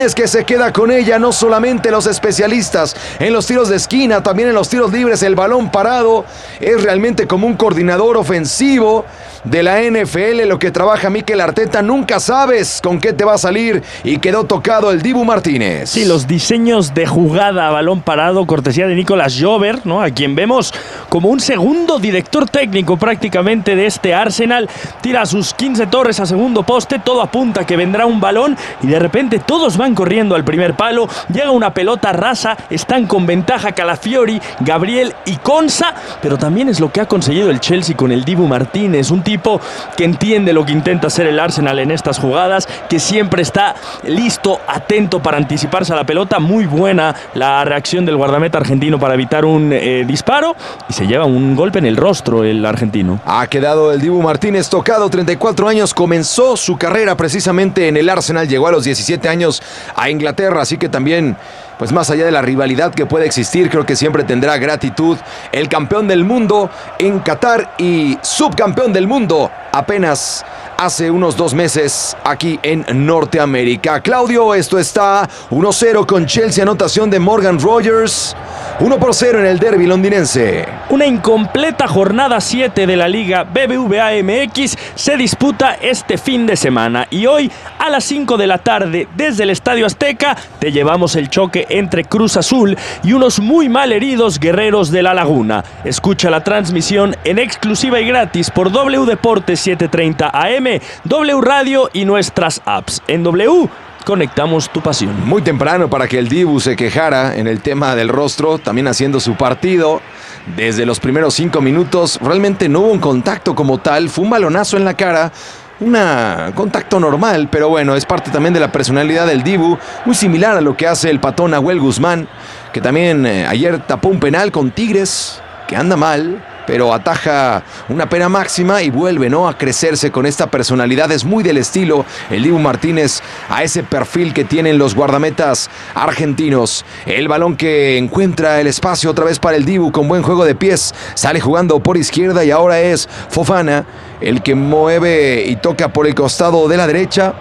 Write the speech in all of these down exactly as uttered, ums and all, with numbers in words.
Es que se queda con ella, no solamente los especialistas en los tiros de esquina, también en los tiros libres, el balón parado. Es realmente como un coordinador ofensivo de la N F L lo que trabaja Mikel Arteta. Nunca sabes con qué te va a salir y quedó tocado el Dibu Martínez. Sí, los diseños de jugada a balón parado, cortesía de Nicolas Jover, ¿no? A quien vemos como un segundo director técnico prácticamente de este Arsenal. Tira sus quince torres a segundo poste, todo apunta que vendrá un balón y de repente todos van corriendo al primer palo, llega una pelota rasa, están con ventaja Calafiori, Gabriel y Konsa, pero también es lo que ha conseguido el Chelsea con el Dibu Martínez, un tipo que entiende lo que intenta hacer el Arsenal en estas jugadas, que siempre está listo, atento para anticiparse a la pelota. Muy buena la reacción del guardameta argentino para evitar un eh, disparo, y se lleva un golpe en el rostro el argentino. Ha quedado el Dibu Martínez tocado, treinta y cuatro años, comenzó su carrera precisamente en el Arsenal, llegó a los diecisiete años a Inglaterra, así que también, pues más allá de la rivalidad que puede existir, creo que siempre tendrá gratitud el campeón del mundo en Qatar y subcampeón del mundo apenas hace unos dos meses aquí en Norteamérica. Claudio, esto está uno cero con Chelsea, anotación de Morgan Rogers, uno por cero en el derbi londinense. Una incompleta jornada siete de la Liga B B V A M X se disputa este fin de semana y hoy a las cinco de la tarde desde el Estadio Azteca te llevamos el choque entre Cruz Azul y unos muy mal heridos Guerreros de la Laguna. Escucha la transmisión en exclusiva y gratis por W Deportes setecientos treinta A M, W Radio y nuestras apps. En W conectamos tu pasión. Muy temprano para que el Dibu se quejara en el tema del rostro, también haciendo su partido. Desde los primeros cinco minutos realmente no hubo un contacto como tal, fue un balonazo en la cara. Un contacto normal, pero bueno, es parte también de la personalidad del Dibu, muy similar a lo que hace el patón Nahuel Guzmán, que también eh, ayer tapó un penal con Tigres, que anda mal, pero ataja una pena máxima y vuelve, ¿no?, a crecerse con esta personalidad. Es muy del estilo el Dibu Martínez, a ese perfil que tienen los guardametas argentinos. El balón que encuentra el espacio otra vez para el Dibu con buen juego de pies, sale jugando por izquierda y ahora es Fofana el que mueve y toca por el costado de la derecha,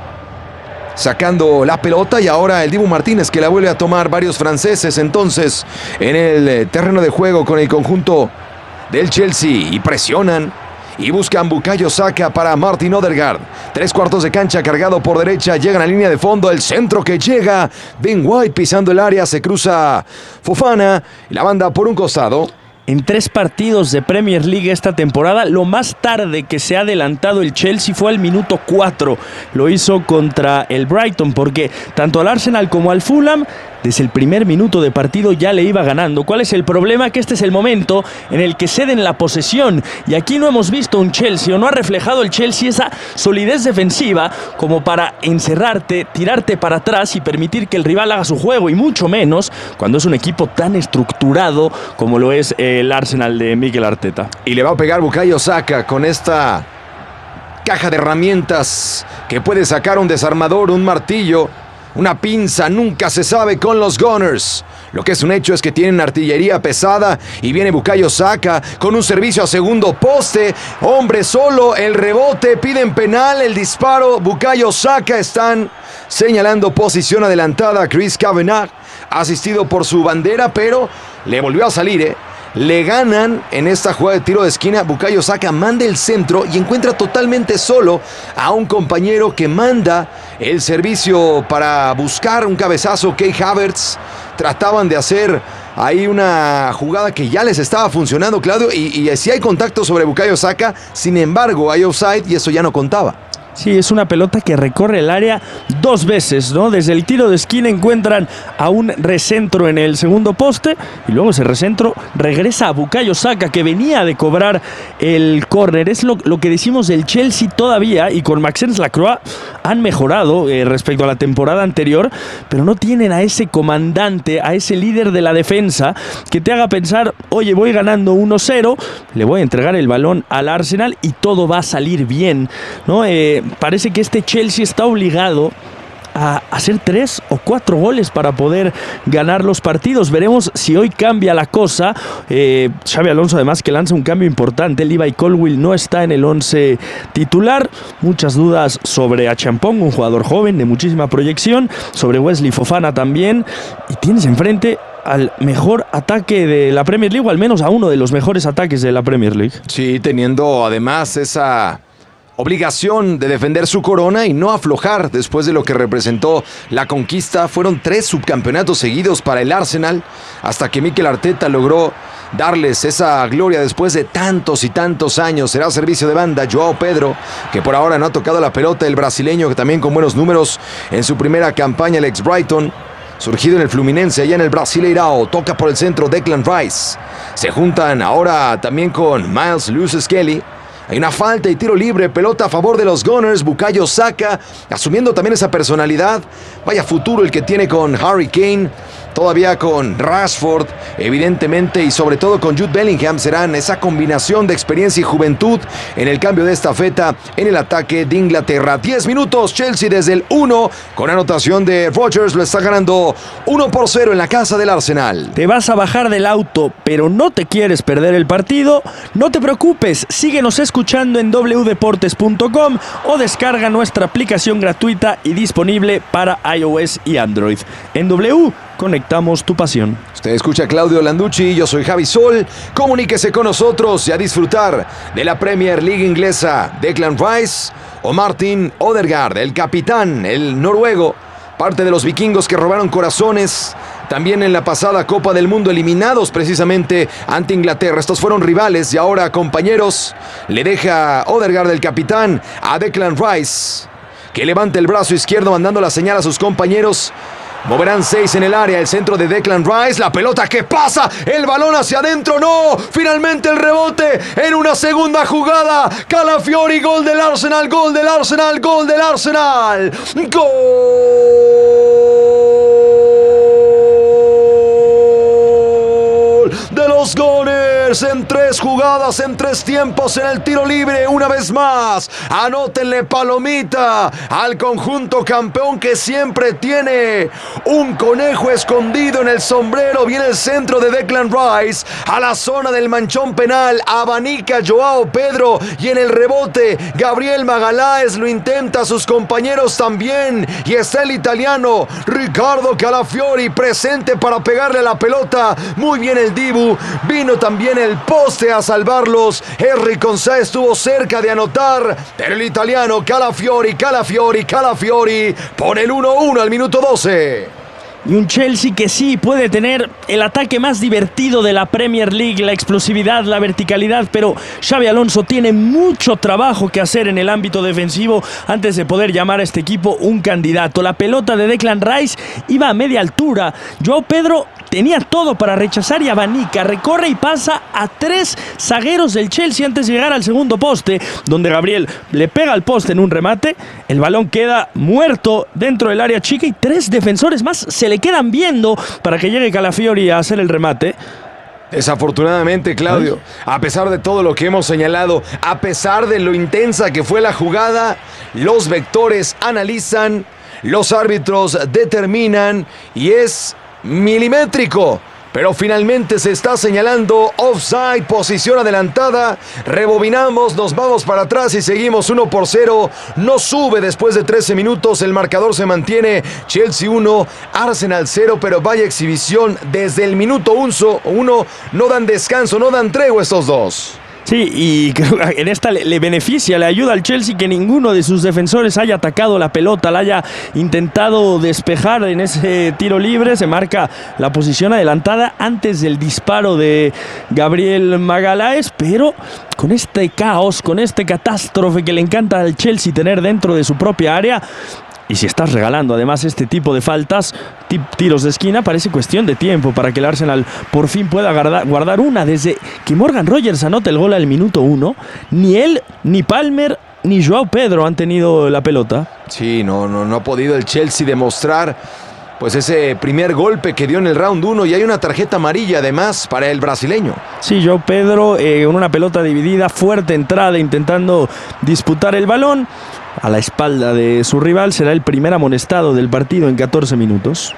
sacando la pelota, y ahora el Dibu Martínez que la vuelve a tomar. Varios franceses entonces en el terreno de juego con el conjunto del Chelsea y presionan y buscan Bukayo Saka para Martin Odegaard. Tres cuartos de cancha cargado por derecha, llegan a línea de fondo, el centro que llega, Ben White pisando el área, se cruza Fofana y la manda por un costado. En tres partidos de Premier League esta temporada, lo más tarde que se ha adelantado el Chelsea fue al minuto cuatro. Lo hizo contra el Brighton, porque tanto al Arsenal como al Fulham, desde el primer minuto de partido ya le iba ganando. ¿Cuál es el problema? Que este es el momento en el que ceden la posesión. Y aquí no hemos visto un Chelsea, o no ha reflejado el Chelsea esa solidez defensiva como para encerrarte, tirarte para atrás y permitir que el rival haga su juego. Y mucho menos cuando es un equipo tan estructurado como lo es el Arsenal de Mikel Arteta. Y le va a pegar Bukayo Saka con esta caja de herramientas que puede sacar un desarmador, un martillo, una pinza, nunca se sabe con los Gunners. Lo que es un hecho es que tienen artillería pesada y viene Bukayo Saka con un servicio a segundo poste. Hombre solo, el rebote, piden penal, el disparo. Bukayo Saka, están señalando posición adelantada a Chris Kavanagh, asistido por su bandera, pero le volvió a salir, ¿eh? Le ganan en esta jugada de tiro de esquina. Bukayo Saka manda el centro y encuentra totalmente solo a un compañero que manda el servicio para buscar un cabezazo. Kai Havertz. Trataban de hacer ahí una jugada que ya les estaba funcionando, Claudio, y, y sí hay contacto sobre Bukayo Saka. Sin embargo, hay offside y eso ya no contaba. Sí, es una pelota que recorre el área dos veces, ¿no? Desde el tiro de esquina encuentran a un recentro en el segundo poste y luego ese recentro regresa a Bukayo Saka, que venía de cobrar el córner. Es lo, lo que decimos del Chelsea todavía, y con Maxence Lacroix han mejorado eh, respecto a la temporada anterior, pero no tienen a ese comandante, a ese líder de la defensa que te haga pensar, oye, voy ganando uno cero, le voy a entregar el balón al Arsenal y todo va a salir bien, ¿no? Eh, parece que este Chelsea está obligado a hacer tres o cuatro goles para poder ganar los partidos. Veremos si hoy cambia la cosa. Eh, Xabi Alonso además que lanza un cambio importante. Levi Colwill no está en el once titular. Muchas dudas sobre Achampong, un jugador joven de muchísima proyección, sobre Wesley Fofana también, y tienes enfrente al mejor ataque de la Premier League, o al menos a uno de los mejores ataques de la Premier League. Sí, teniendo además esa obligación de defender su corona y no aflojar después de lo que representó la conquista. Fueron tres subcampeonatos seguidos para el Arsenal hasta que Mikel Arteta logró darles esa gloria después de tantos y tantos años. Será servicio de banda Joao Pedro, que por ahora no ha tocado la pelota. El brasileño, que también con buenos números en su primera campaña, el ex Brighton, surgido en el Fluminense, allá en el Brasileirao, toca por el centro Declan Rice. Se juntan ahora también con Miles Lewis-Skelly. Hay una falta y tiro libre, pelota a favor de los Gunners. Bukayo Saka, asumiendo también esa personalidad. Vaya futuro el que tiene con Harry Kane. Todavía con Rashford, evidentemente, y sobre todo con Jude Bellingham, serán esa combinación de experiencia y juventud en el cambio de estafeta en el ataque de Inglaterra. diez minutos, Chelsea desde el uno, con anotación de Rodgers, lo está ganando uno por cero en la casa del Arsenal. Te vas a bajar del auto, pero no te quieres perder el partido. No te preocupes, síguenos escuchando en doble u deportes punto com o descarga nuestra aplicación gratuita y disponible para iOS y Android. En W, conectamos tu pasión. Usted escucha a Claudio Landucci, yo soy Javi Sol. Comuníquese con nosotros y a disfrutar de la Premier League inglesa. Declan Rice o Martin Odegaard, el capitán, el noruego, parte de los vikingos que robaron corazones también en la pasada Copa del Mundo, eliminados precisamente ante Inglaterra. Estos fueron rivales y ahora compañeros. Le deja Odegaard, el capitán, a Declan Rice, que levanta el brazo izquierdo mandando la señal a sus compañeros. Moverán seis en el área, el centro de Declan Rice, la pelota que pasa, el balón hacia adentro, no, finalmente el rebote en una segunda jugada. Calafiori, gol del Arsenal, gol del Arsenal, gol del Arsenal, gol de los Gunners en tres jugadas, en tres tiempos, en el tiro libre. Una vez más, anótenle palomita al conjunto campeón, que siempre tiene un conejo escondido en el sombrero. Viene el centro de Declan Rice a la zona del manchón penal, abanica Joao Pedro, y en el rebote Gabriel Magalhães lo intenta, sus compañeros también, y está el italiano Riccardo Calafiori presente para pegarle a la pelota. Muy bien el Dibu, vino también el poste a salvarlos. Henry Konsa estuvo cerca de anotar, pero el italiano Calafiori, Calafiori, Calafiori pone el uno uno al minuto doce. Y un Chelsea que sí puede tener el ataque más divertido de la Premier League, la explosividad, la verticalidad, pero Xabi Alonso tiene mucho trabajo que hacer en el ámbito defensivo antes de poder llamar a este equipo un candidato. La pelota de Declan Rice iba a media altura. Joao Pedro tenía todo para rechazar y abanica, recorre y pasa a tres zagueros del Chelsea antes de llegar al segundo poste, donde Gabriel le pega al poste en un remate. El balón queda muerto dentro del área chica y tres defensores más se le quedan viendo para que llegue Calafiori a hacer el remate. Desafortunadamente, Claudio, a pesar de todo lo que hemos señalado, a pesar de lo intensa que fue la jugada, los vectores analizan, los árbitros determinan y es milimétrico, pero finalmente se está señalando offside, posición adelantada. Rebobinamos, nos vamos para atrás y seguimos uno por cero. No sube después de trece minutos, el marcador se mantiene. Chelsea uno, Arsenal cero, pero vaya exhibición desde el minuto uno. No dan descanso, no dan tregua estos dos. Sí, y en esta le, le beneficia, le ayuda al Chelsea que ninguno de sus defensores haya atacado la pelota, la haya intentado despejar en ese tiro libre. Se marca la posición adelantada antes del disparo de Gabriel Magalhães, pero con este caos, con este catástrofe que le encanta al Chelsea tener dentro de su propia área. Y si estás regalando además este tipo de faltas, tiros de esquina, parece cuestión de tiempo para que el Arsenal por fin pueda guardar, guardar una. Desde que Morgan Rogers anota el gol al minuto uno, ni él, ni Palmer, ni Joao Pedro han tenido la pelota. Sí, no, no, no ha podido el Chelsea demostrar pues ese primer golpe que dio en el round uno, y hay una tarjeta amarilla además para el brasileño. Sí, Joao Pedro eh, con una pelota dividida, fuerte entrada intentando disputar el balón. a la espalda de su rival, será el primer amonestado del partido en catorce minutos.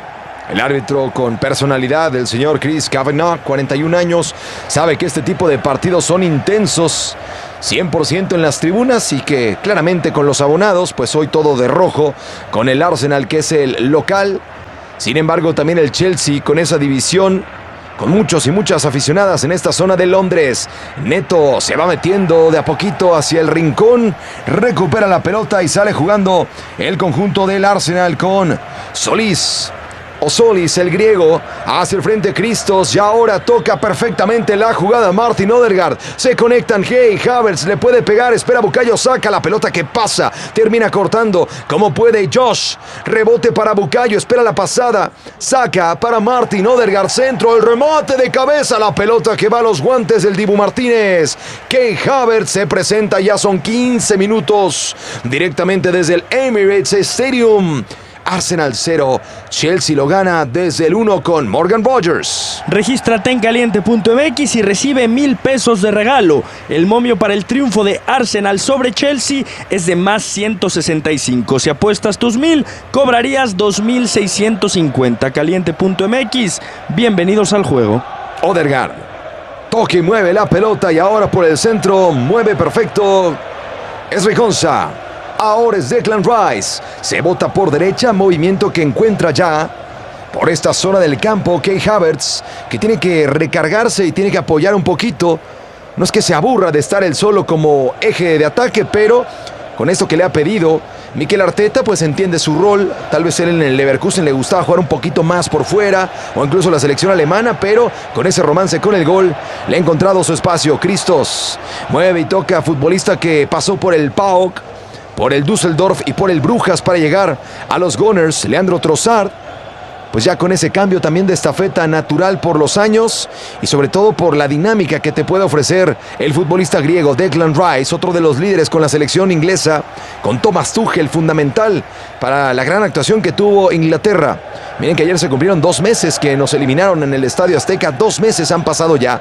El árbitro con personalidad, el señor Chris Kavanagh, cuarenta y un años, sabe que este tipo de partidos son intensos, cien por ciento en las tribunas y que claramente con los abonados, pues hoy todo de rojo, con el Arsenal que es el local. Sin embargo, también el Chelsea con esa división, con muchos y muchas aficionadas en esta zona de Londres. Neto se va metiendo de a poquito hacia el rincón, recupera la pelota y sale jugando el conjunto del Arsenal con Solís. Osolis, el griego, hacia el frente Christos y ahora toca perfectamente la jugada Martin Odegaard. Se conectan, Hey, Havertz le puede pegar, espera Bukayo Saka, la pelota que pasa, termina cortando como puede Josh. Rebote para Bukayo, espera la pasada. Saka para Martin Odegaard, centro, el remate de cabeza, la pelota que va a los guantes del Dibu Martínez. Hey, Havertz se presenta, ya son quince minutos directamente desde el Emirates Stadium. Arsenal cero, Chelsea lo gana desde el uno con Morgan Rogers. Regístrate en caliente punto m x y recibe mil pesos de regalo. El momio para el triunfo de Arsenal sobre Chelsea es de más ciento sesenta y cinco. Si apuestas tus mil, cobrarías dos mil seiscientos cincuenta. caliente punto m x, bienvenidos al juego. Odegaard, toque y mueve la pelota y ahora por el centro, mueve perfecto. Es Riconza. Ahora es Declan Rice, se bota por derecha, movimiento que encuentra ya por esta zona del campo Kai Havertz, que tiene que recargarse y tiene que apoyar un poquito. No es que se aburra de estar él solo como eje de ataque, pero con esto que le ha pedido Mikel Arteta, pues entiende su rol. Tal vez él en el Leverkusen le gustaba jugar un poquito más por fuera, o incluso la selección alemana, pero con ese romance con el gol le ha encontrado su espacio. Christos mueve y toca, futbolista que pasó por el P A O K, por el Düsseldorf y por el Brujas para llegar a los Gunners. Leandro Trossard, pues ya con ese cambio también de estafeta natural por los años y sobre todo por la dinámica que te puede ofrecer el futbolista griego Declan Rice, otro de los líderes con la selección inglesa, con Thomas Tuchel, fundamental para la gran actuación que tuvo Inglaterra. Miren que ayer se cumplieron dos meses que nos eliminaron en el Estadio Azteca, dos meses han pasado ya.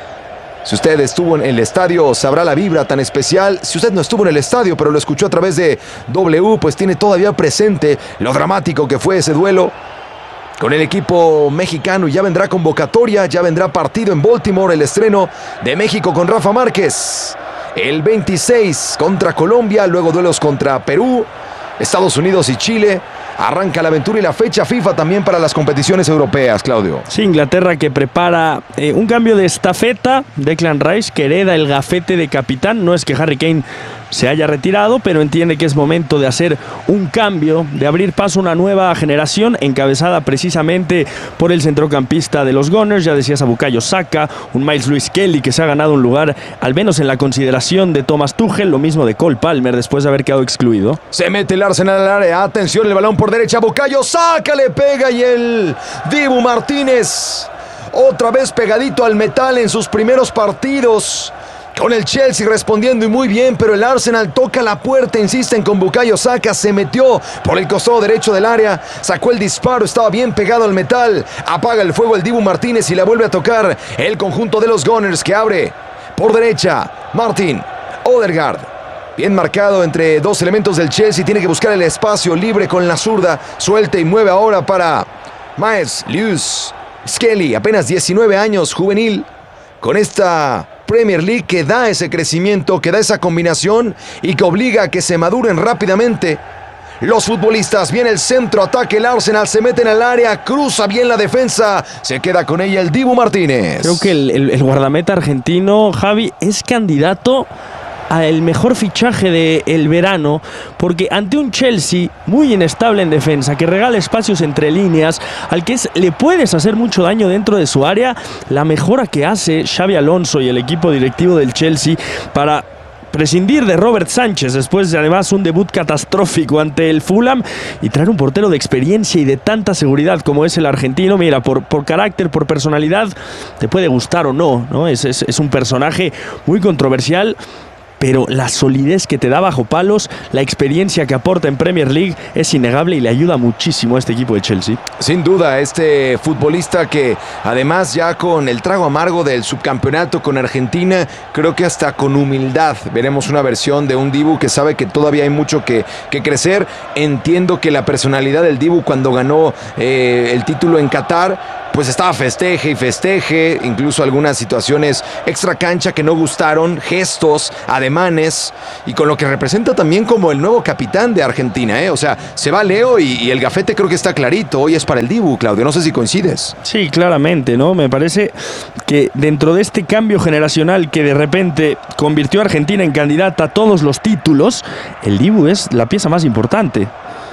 Si usted estuvo en el estadio, sabrá la vibra tan especial. Si usted no estuvo en el estadio, pero lo escuchó a través de W, pues tiene todavía presente lo dramático que fue ese duelo con el equipo mexicano. Y ya vendrá convocatoria, ya vendrá partido en Baltimore, el estreno de México con Rafa Márquez. El veintiséis contra Colombia, luego duelos contra Perú, Estados Unidos y Chile. Arranca la aventura y la fecha FIFA también para las competiciones europeas, Claudio. Sí, Inglaterra que prepara eh, un cambio de estafeta. Declan Rice que hereda el gafete de capitán. No es que Harry Kane se haya retirado, pero entiende que es momento de hacer un cambio, de abrir paso a una nueva generación encabezada precisamente por el centrocampista de los Gunners. Ya decías a Bukayo Saka, un Miles Lewis Kelly que se ha ganado un lugar al menos en la consideración de Thomas Tuchel, lo mismo de Cole Palmer después de haber quedado excluido. Se mete el Arsenal al área, atención, el balón por derecha, Bukayo Saka le pega y el Dibu Martínez otra vez pegadito al metal en sus primeros partidos con el Chelsea respondiendo y muy bien, pero el Arsenal toca la puerta, insisten con Bukayo Saka, se metió por el costado derecho del área, sacó el disparo, estaba bien pegado al metal, apaga el fuego el Dibu Martínez y la vuelve a tocar el conjunto de los Gunners que abre por derecha, Martin Odegaard, bien marcado entre dos elementos del Chelsea, tiene que buscar el espacio libre con la zurda, suelta y mueve ahora para Miles Lewis Skelly, apenas diecinueve años, juvenil, con esta Premier League que da ese crecimiento, que da esa combinación y que obliga a que se maduren rápidamente los futbolistas. Viene el centro, ataque, el Arsenal se mete en el área, cruza bien la defensa, se queda con ella el Dibu Martínez. Creo que el, el, el guardameta argentino, Javi, es candidato al mejor fichaje del verano, porque ante un Chelsea muy inestable en defensa, que regala espacios entre líneas, al que es, le puedes hacer mucho daño dentro de su área, la mejora que hace Xabi Alonso y el equipo directivo del Chelsea para prescindir de Robert Sánchez después de además un debut catastrófico ante el Fulham y traer un portero de experiencia y de tanta seguridad como es el argentino. Mira, por, por carácter, por personalidad, te puede gustar o no, ¿no? Es, es, es un personaje muy controversial, pero la solidez que te da bajo palos, la experiencia que aporta en Premier League es innegable y le ayuda muchísimo a este equipo de Chelsea. Sin duda, este futbolista que además ya con el trago amargo del subcampeonato con Argentina, creo que hasta con humildad veremos una versión de un Dibu que sabe que todavía hay mucho que, que crecer. Entiendo que la personalidad del Dibu cuando ganó eh, el título en Qatar, pues estaba festeje y festeje, incluso algunas situaciones extra cancha que no gustaron, gestos, ademanes, y con lo que representa también como el nuevo capitán de Argentina, ¿eh? O sea, se va Leo y, y el gafete creo que está clarito, hoy es para el Dibu, Claudio, no sé si coincides. Sí, claramente, ¿no? Me parece que dentro de este cambio generacional que de repente convirtió a Argentina en candidata a todos los títulos, el Dibu es la pieza más importante.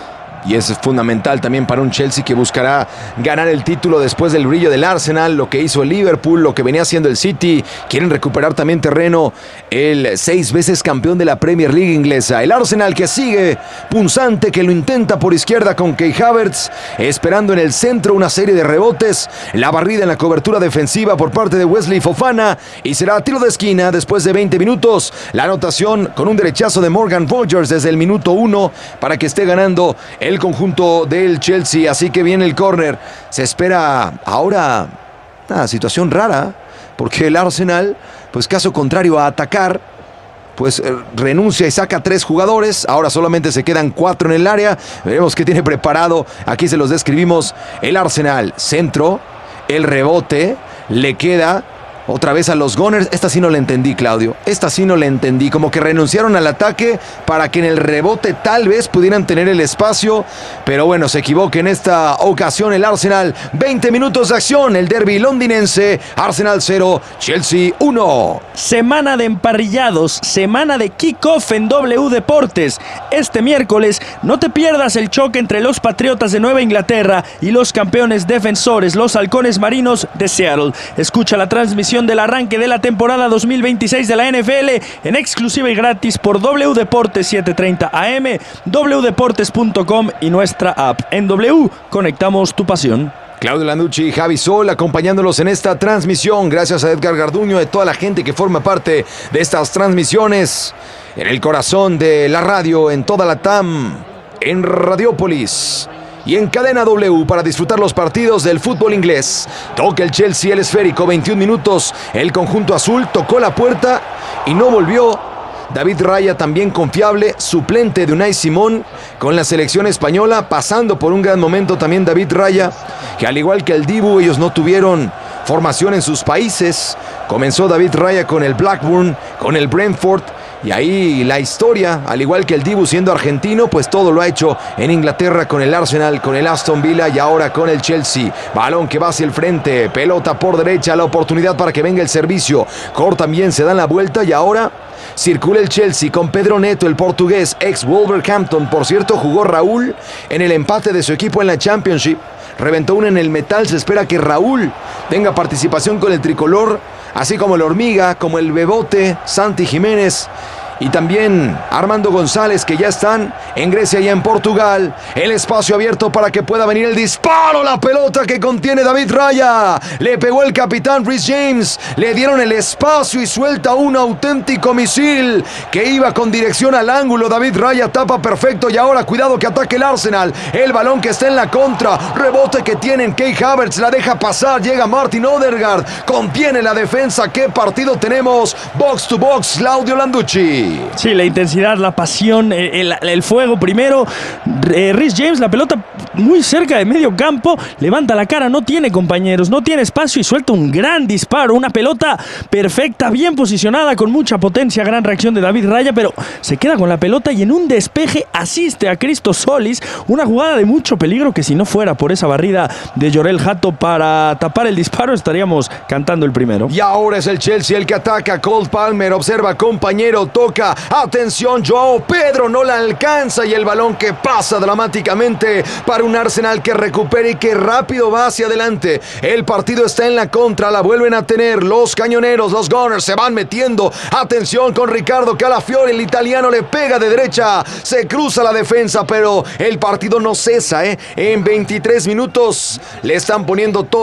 Y es fundamental también para un Chelsea que buscará ganar el título después del brillo del Arsenal, lo que hizo el Liverpool, lo que venía haciendo el City. Quieren recuperar también terreno el seis veces campeón de la Premier League inglesa. El Arsenal que sigue punzante, que lo intenta por izquierda con Kai Havertz, esperando en el centro una serie de rebotes. La barrida en la cobertura defensiva por parte de Wesley Fofana y será tiro de esquina después de veinte minutos. La anotación con un derechazo de Morgan Rogers desde el minuto uno para que esté ganando el conjunto del Chelsea, así que viene el córner. Se espera ahora una situación rara, porque el Arsenal, pues caso contrario a atacar, pues eh, renuncia y saca tres jugadores. Ahora solamente se quedan cuatro en el área. Veremos qué tiene preparado. Aquí se los describimos. El Arsenal, centro, el rebote, le queda otra vez a los Gunners. Esta sí no la entendí, Claudio. Esta sí no la entendí. Como que renunciaron al ataque para que en el rebote tal vez pudieran tener el espacio. Pero bueno, se equivoca en esta ocasión el Arsenal. veinte minutos de acción. El derbi londinense. Arsenal cero, Chelsea uno. Semana de emparrillados. Semana de kickoff en W Deportes. Este miércoles no te pierdas el choque entre los Patriotas de Nueva Inglaterra y los campeones defensores, los Halcones Marinos de Seattle. Escucha la transmisión del arranque de la temporada dos mil veintiséis de la N F L en exclusiva y gratis por W Deportes setecientos treinta A M, w deportes punto com y nuestra app. En W, conectamos tu pasión. Claudio Landucci y Javi Sol acompañándolos en esta transmisión. Gracias a Edgar Garduño y a toda la gente que forma parte de estas transmisiones. En el corazón de la radio, en toda la T A M, en Radiópolis y en Cadena W para disfrutar los partidos del fútbol inglés. Toca el Chelsea el esférico, veintiún minutos. El conjunto azul tocó la puerta y no volvió. David Raya también confiable, suplente de Unai Simón con la selección española, pasando por un gran momento también David Raya, que al igual que el Dibu, ellos no tuvieron formación en sus países. Comenzó David Raya con el Blackburn, con el Brentford, y ahí la historia, al igual que el Dibu siendo argentino, pues todo lo ha hecho en Inglaterra con el Arsenal, con el Aston Villa y ahora con el Chelsea. Balón que va hacia el frente, pelota por derecha, la oportunidad para que venga el servicio. Cor también se dan la vuelta y ahora circula el Chelsea con Pedro Neto, el portugués, ex Wolverhampton. Por cierto, jugó Raúl en el empate de su equipo en la Championship. Reventó una en el metal, se espera que Raúl tenga participación con el tricolor, así como el Hormiga, como el Bebote, Santi Jiménez y también Armando González, que ya están en Grecia y en Portugal. El espacio abierto para que pueda venir el disparo, la pelota que contiene David Raya. Le pegó el capitán Reece James, le dieron el espacio y suelta un auténtico misil que iba con dirección al ángulo. David Raya tapa perfecto y ahora cuidado que ataque el Arsenal. El balón que está en la contra, rebote que tienen Kai Havertz, la deja pasar, llega Martin Odegaard, contiene la defensa. ¿Qué partido tenemos? Box to box, Claudio Landucci. Sí, la intensidad, la pasión, el, el, el fuego primero. Eh, Reece James, la pelota muy cerca de medio campo, levanta la cara, no tiene compañeros, no tiene espacio y suelta un gran disparo. Una pelota perfecta, bien posicionada, con mucha potencia, gran reacción de David Raya, pero se queda con la pelota y en un despeje asiste a Cristo Solis. Una jugada de mucho peligro que si no fuera por esa barrida de Llorel Hato para tapar el disparo, estaríamos cantando el primero. Y ahora es el Chelsea el que ataca. Cole Palmer observa, compañero, toca. Atención, Joao Pedro no la alcanza y el balón que pasa dramáticamente para un Arsenal que recupera y que rápido va hacia adelante. El partido está en la contra, la vuelven a tener los cañoneros, los Gunners se van metiendo. Atención con Ricardo Calafiore, el italiano le pega de derecha, se cruza la defensa, pero el partido no cesa, ¿eh? En veintitrés minutos le están poniendo toda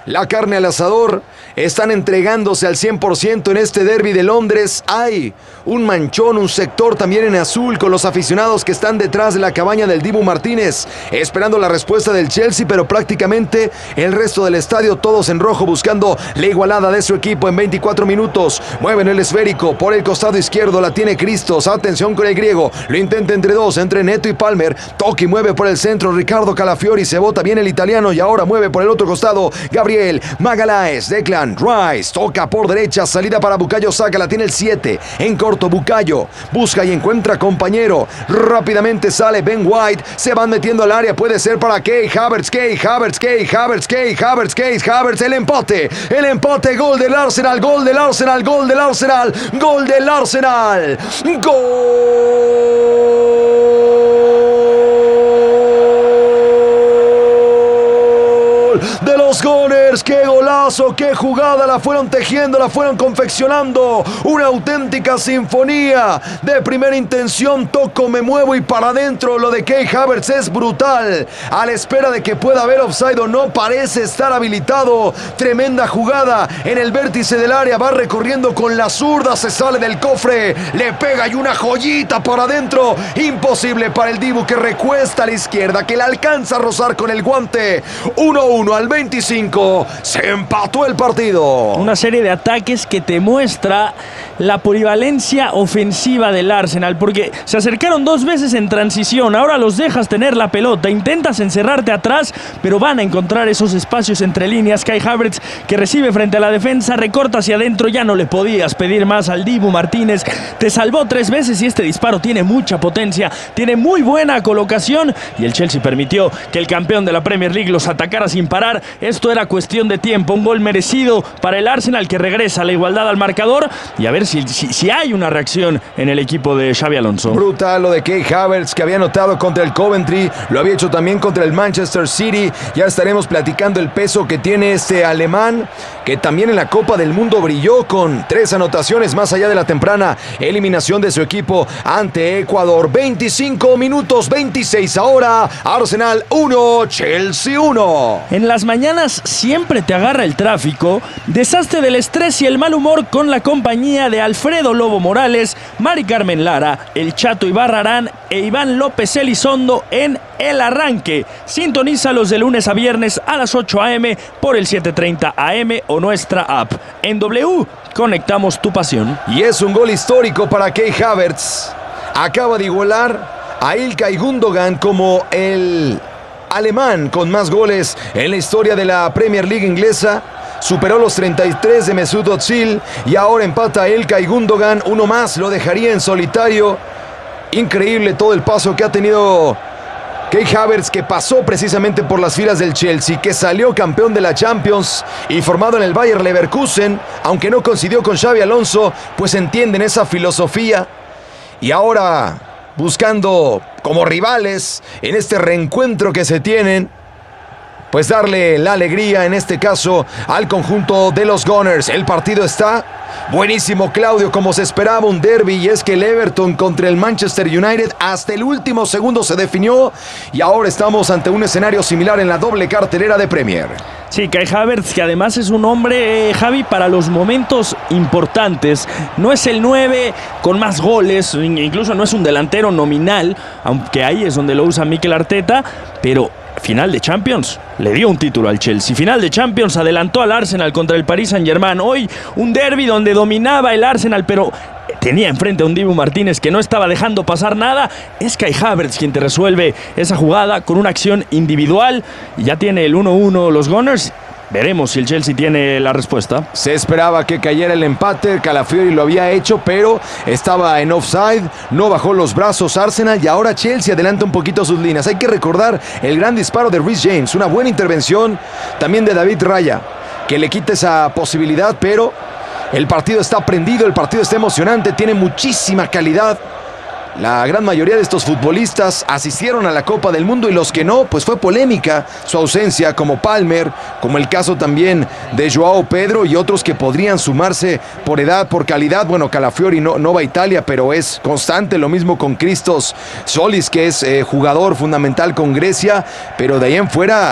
la carne al asador, están entregándose al cien por ciento en este derbi de Londres. Hay un manchón, un sector también en azul con los aficionados que están detrás de la cabaña del Dibu Martínez, esperando la respuesta del Chelsea, pero prácticamente el resto del estadio todos en rojo buscando la igualada de su equipo en veinticuatro minutos. Mueven el esférico por el costado izquierdo, la tiene Cristos, atención con el griego, lo intenta entre dos, entre Neto y Palmer, Toki mueve por el centro, Ricardo Calafiori, se bota bien el italiano y ahora mueve por el otro costado, Gabriel Magaláes, Declan Rice, toca por derecha, salida para Bukayo Saka, la tiene el siete, en corto Bukayo, busca y encuentra compañero, rápidamente sale Ben White, se van metiendo al área, puede ser para Kai Havertz, Kai Havertz, Kai Havertz, Kai Havertz, Kai Havertz, el empate, el empate, gol del Arsenal, gol del Arsenal, gol del Arsenal, gol del Arsenal, gol de los Gunners. ¡Qué golazo! ¡Qué jugada! La fueron tejiendo, la fueron confeccionando. Una auténtica sinfonía de primera intención. Toco, me muevo y para adentro. Lo de Kai Havertz es brutal. A la espera de que pueda haber offside o no, parece estar habilitado. Tremenda jugada en el vértice del área. Va recorriendo con la zurda, se sale del cofre, le pega y una joyita para adentro. Imposible para el Dibu, que recuesta a la izquierda, que le alcanza a rozar con el guante. uno uno al veinticinco, se empató el partido. Una serie de ataques que te muestra la polivalencia ofensiva del Arsenal, porque se acercaron dos veces en transición, ahora los dejas tener la pelota, intentas encerrarte atrás, pero van a encontrar esos espacios entre líneas. Kai Havertz, que recibe frente a la defensa, recorta hacia adentro, ya no le podías pedir más al Dibu Martínez, te salvó tres veces y este disparo tiene mucha potencia, tiene muy buena colocación y el Chelsea permitió que el campeón de la Premier League los atacara sin parar. Esto era cuestión de tiempo, un gol merecido para el Arsenal, que regresa a la igualdad al marcador, y a ver si, si, si hay una reacción en el equipo de Xabi Alonso. Brutal lo de Kai Havertz, que había anotado contra el Coventry, lo había hecho también contra el Manchester City. Ya estaremos platicando el peso que tiene este alemán, que también en la Copa del Mundo brilló con tres anotaciones más allá de la temprana eliminación de su equipo ante Ecuador. veinticinco minutos, veintiséis ahora, Arsenal uno, Chelsea uno. En las mañanas siempre te agarra el tráfico, deshazte del estrés y el mal humor con la compañía de Alfredo Lobo Morales, Mari Carmen Lara, El Chato Ibarrarán e Iván López Elizondo en El Arranque. Sintonízalos de lunes a viernes a las ocho a eme por el setecientos treinta A M o nuestra app. En W, conectamos tu pasión. Y es un gol histórico para Kai Havertz. Acaba de igualar a Ilkay Gundogan como el alemán con más goles en la historia de la Premier League inglesa. Superó los treinta y tres de Mesut Özil y ahora empata a Ilkay Gundogan. Uno más lo dejaría en solitario. Increíble todo el paso que ha tenido Kai Havertz, que pasó precisamente por las filas del Chelsea, que salió campeón de la Champions y formado en el Bayer Leverkusen, aunque no coincidió con Xabi Alonso, pues entienden esa filosofía. Y ahora buscando como rivales en este reencuentro que se tienen, pues darle la alegría en este caso al conjunto de los Gunners. El partido está buenísimo, Claudio, como se esperaba, un derbi, y es que el Everton contra el Manchester United hasta el último segundo se definió y ahora estamos ante un escenario similar en la doble cartelera de Premier. Sí, Kai Havertz, que además es un hombre, eh, Javi, para los momentos importantes. No es el nueve con más goles, incluso no es un delantero nominal, aunque ahí es donde lo usa Mikel Arteta, pero final de Champions, le dio un título al Chelsea. Final de Champions, adelantó al Arsenal contra el Paris Saint-Germain. Hoy un derbi donde dominaba el Arsenal, pero tenía enfrente a un Dibu Martínez que no estaba dejando pasar nada. Es Kai Havertz quien te resuelve esa jugada con una acción individual. Y ya tiene el uno uno los Gunners. Veremos si el Chelsea tiene la respuesta. Se esperaba que cayera el empate, Calafiori lo había hecho, pero estaba en offside, no bajó los brazos Arsenal y ahora Chelsea adelanta un poquito sus líneas. Hay que recordar el gran disparo de Reece James, una buena intervención también de David Raya, que le quita esa posibilidad, pero el partido está prendido, el partido está emocionante, tiene muchísima calidad. La gran mayoría de estos futbolistas asistieron a la Copa del Mundo y los que no, pues fue polémica su ausencia, como Palmer, como el caso también de Joao Pedro y otros que podrían sumarse por edad, por calidad. Bueno, Calafiori no, no va a Italia, pero es constante, lo mismo con Christos Solis, que es eh, jugador fundamental con Grecia, pero de ahí en fuera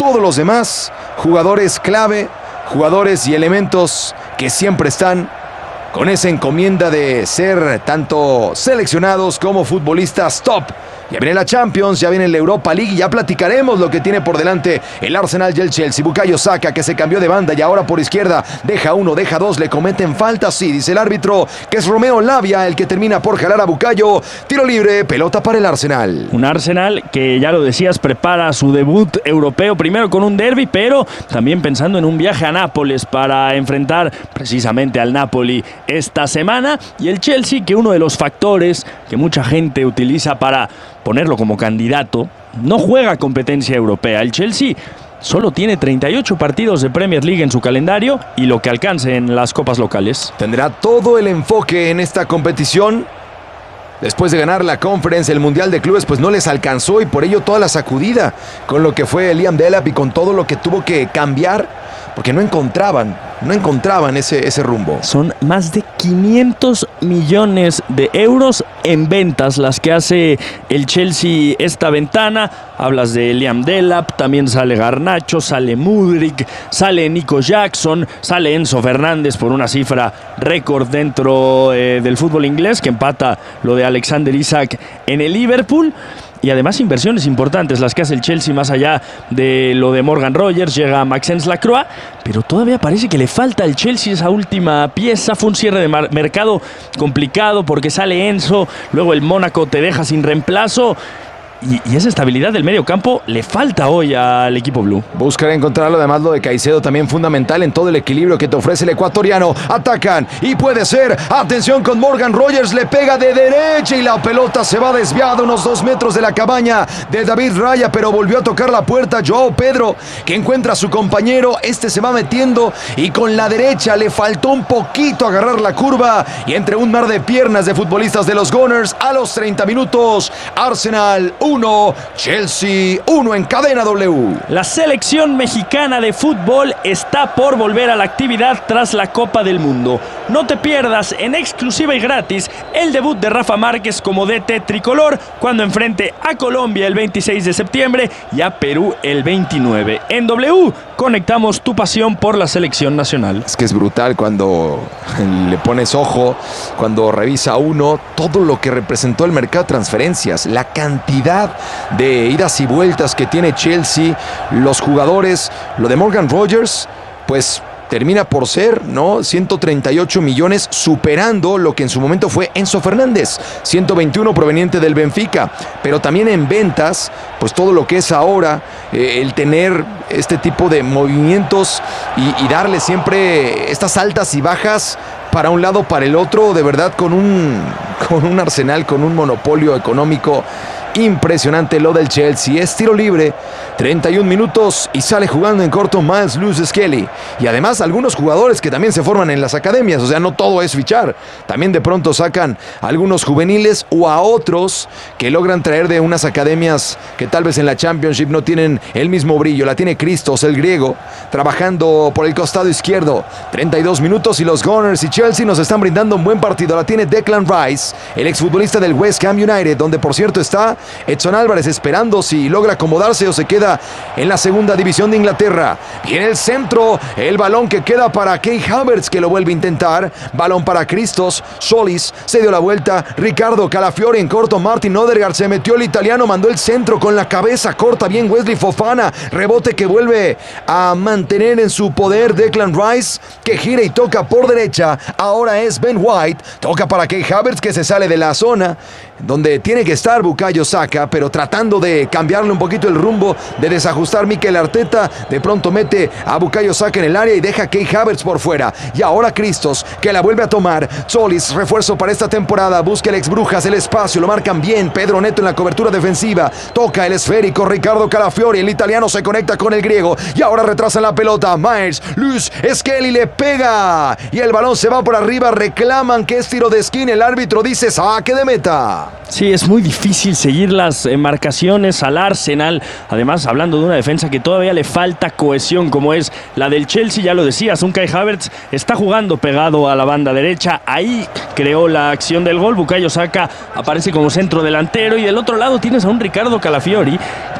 todos los demás, jugadores clave, jugadores y elementos que siempre están con esa encomienda de ser tanto seleccionados como futbolistas top. Ya viene la Champions, ya viene la Europa League y ya platicaremos lo que tiene por delante el Arsenal y el Chelsea. Bukayo Saka, que se cambió de banda y ahora por izquierda deja uno, deja dos, le cometen falta, sí, dice el árbitro, que es Romeo Lavia el que termina por jalar a Bukayo. Tiro libre, pelota para el Arsenal. Un Arsenal que, ya lo decías, prepara su debut europeo, primero con un derbi, pero también pensando en un viaje a Nápoles para enfrentar precisamente al Napoli esta semana. Y el Chelsea, que uno de los factores que mucha gente utiliza para ponerlo como candidato, no juega competencia europea. El Chelsea solo tiene treinta y ocho partidos de Premier League en su calendario y lo que alcance en las copas locales. Tendrá todo el enfoque en esta competición. Después de ganar la Conference, el Mundial de Clubes, pues no les alcanzó y por ello toda la sacudida con lo que fue Liam Delap y con todo lo que tuvo que cambiar, porque no encontraban, no encontraban ese, ese rumbo. Son más de quinientos millones de euros en ventas las que hace el Chelsea esta ventana. Hablas de Liam Delap, también sale Garnacho, sale Mudryk, sale Nico Jackson, sale Enzo Fernández por una cifra récord dentro eh, del fútbol inglés, que empata lo de Alexander Isak en el Liverpool. Y además inversiones importantes las que hace el Chelsea más allá de lo de Morgan Rogers. Llega Maxence Lacroix, pero todavía parece que le falta al Chelsea esa última pieza. Fue un cierre de mercado complicado porque sale Enzo, luego el Mónaco te deja sin reemplazo. Y, y esa estabilidad del medio campo le falta hoy al equipo blue. Buscará encontrarlo, además lo de Caicedo también fundamental en todo el equilibrio que te ofrece el ecuatoriano. Atacan y puede ser, atención con Morgan Rogers, le pega de derecha y la pelota se va desviada unos dos metros de la cabaña de David Raya, pero volvió a tocar la puerta Joao Pedro, que encuentra a su compañero, este se va metiendo y con la derecha le faltó un poquito agarrar la curva y entre un mar de piernas de futbolistas de los Gunners a los treinta minutos, Arsenal uno, Chelsea uno en cadena W. La selección mexicana de fútbol está por volver a la actividad tras la Copa del Mundo. No te pierdas en exclusiva y gratis el debut de Rafa Márquez como D T tricolor cuando enfrente a Colombia el veintiséis de septiembre y a Perú el veintinueve. En W conectamos tu pasión por la selección nacional. Es que es brutal cuando le pones ojo, cuando revisa uno todo lo que representó el mercado de transferencias, la cantidad de idas y vueltas que tiene Chelsea, los jugadores, lo de Morgan Rogers, pues termina por ser, ¿no? ciento treinta y ocho millones, superando lo que en su momento fue Enzo Fernández, ciento veintiuno proveniente del Benfica, pero también en ventas, pues todo lo que es ahora, eh, el tener este tipo de movimientos y, y darle siempre estas altas y bajas para un lado, para el otro, de verdad con un, con un arsenal, con un monopolio económico impresionante lo del Chelsea. Es tiro libre, treinta y un minutos y sale jugando en corto Miles Lewis-Skelly. Y además algunos jugadores que también se forman en las academias, o sea, no todo es fichar. También de pronto sacan a algunos juveniles o a otros que logran traer de unas academias que tal vez en la Championship no tienen el mismo brillo. La tiene Christos, el griego, trabajando por el costado izquierdo. treinta y dos minutos y los Gunners y Chelsea nos están brindando un buen partido. La tiene Declan Rice, el exfutbolista del West Ham United, donde por cierto está Edson Álvarez esperando si logra acomodarse o se queda en la segunda división de Inglaterra. Viene el centro, el balón que queda para Kai Havertz, que lo vuelve a intentar. Balón para Christos, Solis se dio la vuelta, Ricardo Calafiori en corto, Martin Odegaard se metió, el italiano mandó el centro con la cabeza corta, bien Wesley Fofana, rebote que vuelve a mantener en su poder Declan Rice, que gira y toca por derecha. Ahora es Ben White, toca para Kai Havertz, que se sale de la zona donde tiene que estar Bukayo Saka, pero tratando de cambiarle un poquito el rumbo, de desajustar Mikel Arteta. De pronto mete a Bukayo Saka en el área y deja a Kai Havertz por fuera. Y ahora Christos, que la vuelve a tomar. Solis, refuerzo para esta temporada, busca el ex Brujas el espacio, lo marcan bien. Pedro Neto en la cobertura defensiva, toca el esférico Ricardo Calafiori, el italiano se conecta con el griego y ahora retrasan la pelota. Myers, Luz, Skelly le pega y el balón se va por arriba. Reclaman que es tiro de esquina, el árbitro dice saque de meta. Sí, es muy difícil seguir las marcaciones al Arsenal. Además, hablando de una defensa que todavía le falta cohesión, como es la del Chelsea, ya lo decías, un Kai Havertz está jugando pegado a la banda derecha. Ahí creó la acción del gol. Bukayo Saka aparece como centro delantero y del otro lado tienes a un Ricardo Calafiori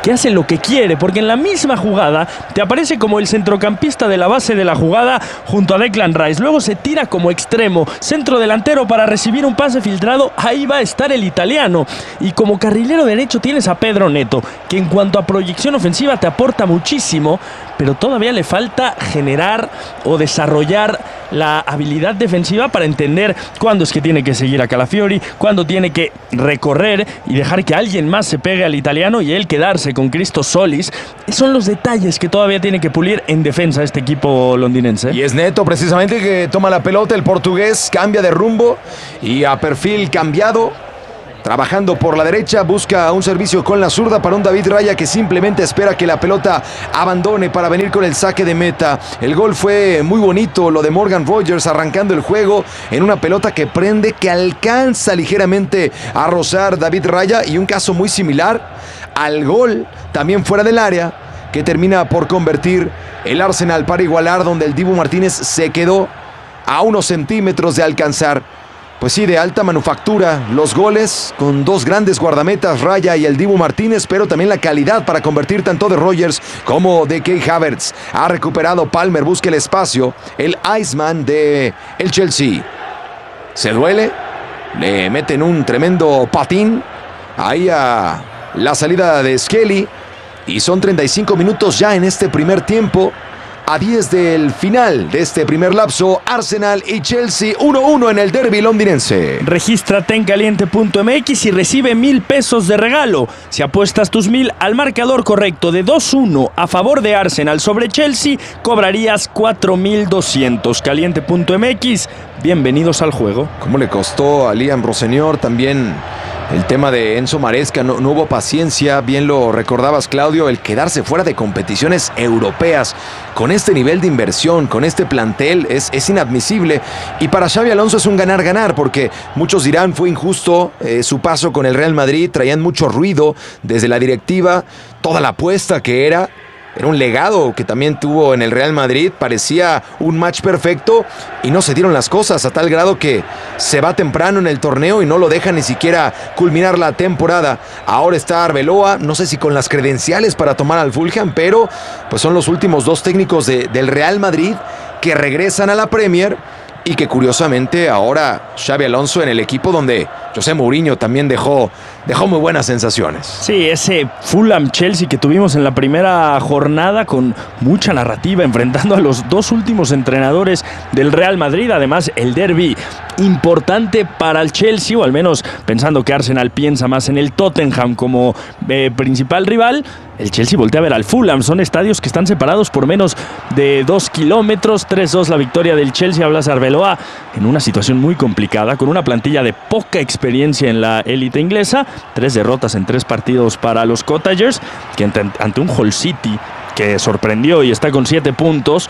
que hace lo que quiere, porque en la misma jugada te aparece como el centrocampista de la base de la jugada junto a Declan Rice. Luego se tira como extremo, centro delantero para recibir un pase filtrado. Ahí va a estar el italiano. Y como carrilero derecho tienes a Pedro Neto, que en cuanto a proyección ofensiva te aporta muchísimo, pero todavía le falta generar o desarrollar la habilidad defensiva para entender cuándo es que tiene que seguir a Calafiori, cuándo tiene que recorrer y dejar que alguien más se pegue al italiano y él quedarse con Christos Solis. Esos son los detalles que todavía tiene que pulir en defensa este equipo londinense. Y es Neto precisamente que toma la pelota, el portugués cambia de rumbo y a perfil cambiado. Trabajando por la derecha, busca un servicio con la zurda para un David Raya que simplemente espera que la pelota abandone para venir con el saque de meta. El gol fue muy bonito, lo de Morgan Rogers arrancando el juego en una pelota que prende, que alcanza ligeramente a rozar David Raya, y un caso muy similar al gol también fuera del área que termina por convertir el Arsenal para igualar, donde el Dibu Martínez se quedó a unos centímetros de alcanzar. Pues sí, de alta manufactura, los goles con dos grandes guardametas, Raya y el Dibu Martínez, pero también la calidad para convertir tanto de Rogers como de Kai Havertz. Ha recuperado Palmer, busca el espacio, el Iceman de el Chelsea. Se duele, le meten un tremendo patín ahí a la salida de Skelly, y son treinta y cinco minutos ya en este primer tiempo. A diez del final de este primer lapso, Arsenal y Chelsea uno uno en el derbi londinense. Regístrate en caliente punto m x y recibe mil pesos de regalo. Si apuestas tus mil al marcador correcto de dos uno a favor de Arsenal sobre Chelsea, cobrarías cuatro mil doscientos. caliente punto m x, bienvenidos al juego. ¿Cómo le costó a Liam Roseñor también el tema de Enzo Maresca? No, no hubo paciencia, bien lo recordabas, Claudio, el quedarse fuera de competiciones europeas con este nivel de inversión, con este plantel, es, es inadmisible. Y para Xabi Alonso es un ganar-ganar, porque muchos dirán fue injusto eh, su paso con el Real Madrid, traían mucho ruido desde la directiva, toda la apuesta que era. Era un legado que también tuvo en el Real Madrid, parecía un match perfecto y no se dieron las cosas, a tal grado que se va temprano en el torneo y no lo deja ni siquiera culminar la temporada. Ahora está Arbeloa, no sé si con las credenciales para tomar al Fulham, pero pues son los últimos dos técnicos de, del Real Madrid que regresan a la Premier, y que curiosamente ahora Xabi Alonso en el equipo donde José Mourinho también dejó, dejó muy buenas sensaciones. Sí, ese Fulham-Chelsea que tuvimos en la primera jornada con mucha narrativa, enfrentando a los dos últimos entrenadores del Real Madrid. Además, el derbi importante para el Chelsea, o al menos pensando que Arsenal piensa más en el Tottenham como eh, principal rival. El Chelsea voltea a ver al Fulham. Son estadios que están separados por menos de dos kilómetros. tres dos la victoria del Chelsea. Hablas de Arbeloa en una situación muy complicada, con una plantilla de poca experiencia en la élite inglesa. Tres derrotas en tres partidos para los Cottagers, que ante un Hull City que sorprendió y está con siete puntos,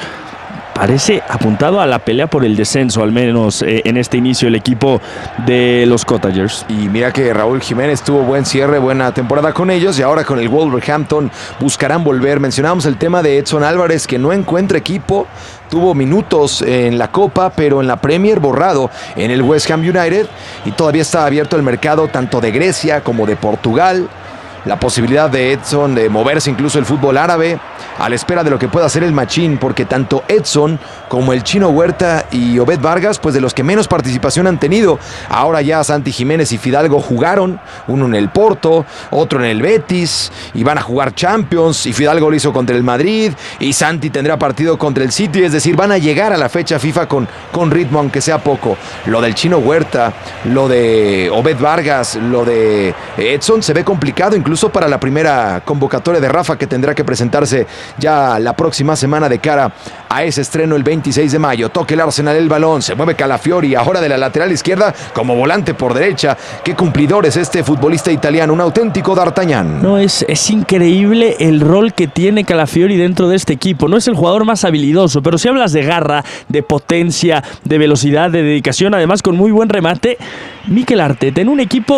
parece apuntado a la pelea por el descenso, al menos eh, en este inicio, el equipo de los Cottagers. Y mira que Raúl Jiménez tuvo buen cierre, buena temporada con ellos, y ahora con el Wolverhampton buscarán volver. Mencionábamos el tema de Edson Álvarez, que no encuentra equipo, tuvo minutos en la Copa, pero en la Premier borrado en el West Ham United, y todavía está abierto el mercado tanto de Grecia como de Portugal. La posibilidad de Edson de moverse incluso el fútbol árabe, a la espera de lo que pueda hacer el Machín, porque tanto Edson como el Chino Huerta y Obed Vargas, pues de los que menos participación han tenido. Ahora ya Santi Jiménez y Fidalgo jugaron, uno en el Porto, otro en el Betis, y van a jugar Champions, y Fidalgo lo hizo contra el Madrid, y Santi tendrá partido contra el City, es decir, van a llegar a la fecha FIFA con, con ritmo, aunque sea poco. Lo del Chino Huerta, lo de Obed Vargas, lo de Edson se ve complicado, incluso incluso para la primera convocatoria de Rafa, que tendrá que presentarse ya la próxima semana de cara a ese estreno el veintiséis de mayo. Toca el Arsenal el balón, se mueve Calafiori, ahora de la lateral izquierda como volante por derecha. Qué cumplidor es este futbolista italiano, un auténtico d'Artagnan. No, es, es increíble el rol que tiene Calafiori dentro de este equipo. No es el jugador más habilidoso, pero si hablas de garra, de potencia, de velocidad, de dedicación, además con muy buen remate, Mikel Arteta en un equipo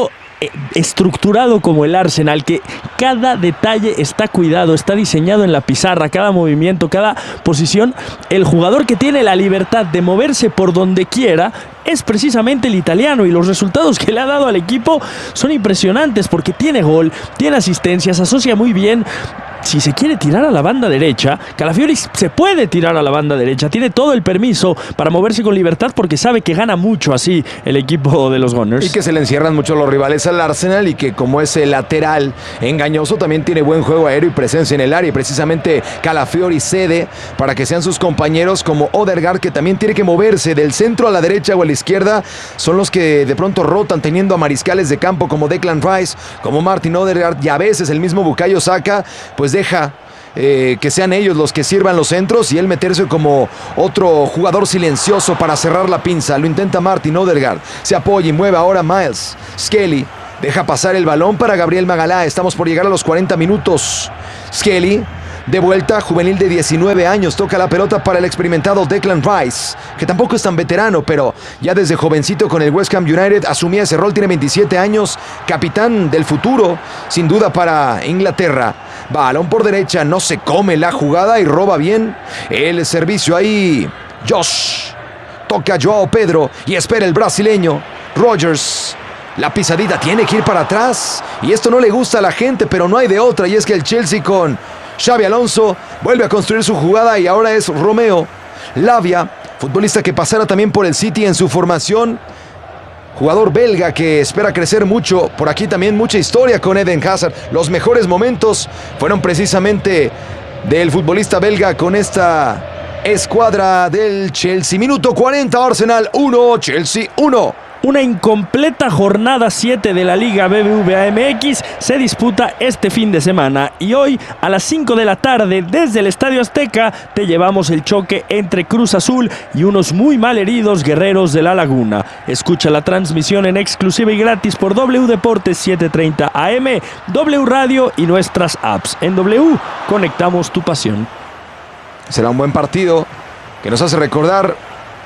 estructurado como el Arsenal, que cada detalle está cuidado, está diseñado en la pizarra, cada movimiento, cada posición, el jugador que tiene la libertad de moverse por donde quiera es precisamente el italiano, y los resultados que le ha dado al equipo son impresionantes porque tiene gol, tiene asistencias, asocia muy bien. Si se quiere tirar a la banda derecha, Calafiori se puede tirar a la banda derecha, tiene todo el permiso para moverse con libertad porque sabe que gana mucho así el equipo de los Gunners. Y que se le encierran mucho los rivales al Arsenal, y que como ese lateral engañoso también tiene buen juego aéreo y presencia en el área, y precisamente Calafiori cede para que sean sus compañeros como Odegaard, que también tiene que moverse del centro a la derecha o a la izquierda. Son los que de pronto rotan, teniendo a mariscales de campo como Declan Rice, como Martin Odegaard, y a veces el mismo Bukayo Saka pues deja eh, que sean ellos los que sirvan los centros y él meterse como otro jugador silencioso para cerrar la pinza. Lo intenta Martin Odegaard, se apoya y mueve ahora Miles Skelly, deja pasar el balón para Gabriel Magalá. Estamos por llegar a los cuarenta minutos. Skelly de vuelta, juvenil de diecinueve años, toca la pelota para el experimentado Declan Rice, que tampoco es tan veterano, pero ya desde jovencito con el West Ham United asumía ese rol, tiene veintisiete años, capitán del futuro, sin duda para Inglaterra. Balón por derecha, no se come la jugada y roba bien el servicio ahí. Josh, toca Joao Pedro y espera el brasileño. Rodgers, la pisadita tiene que ir para atrás y esto no le gusta a la gente, pero no hay de otra, y es que el Chelsea con Xabi Alonso vuelve a construir su jugada y ahora es Romeo Lavia, futbolista que pasara también por el City en su formación, jugador belga que espera crecer mucho. Por aquí también mucha historia con Eden Hazard. Los mejores momentos fueron precisamente del futbolista belga con esta escuadra del Chelsea. Minuto cuarenta, Arsenal uno, Chelsea uno. Una incompleta jornada siete de la Liga B B V A M X se disputa este fin de semana, y hoy a las cinco de la tarde desde el Estadio Azteca te llevamos el choque entre Cruz Azul y unos muy mal heridos Guerreros de la Laguna. Escucha la transmisión en exclusiva y gratis por W Deportes setecientos treinta A M, W Radio y nuestras apps. En W conectamos tu pasión. Será un buen partido que nos hace recordar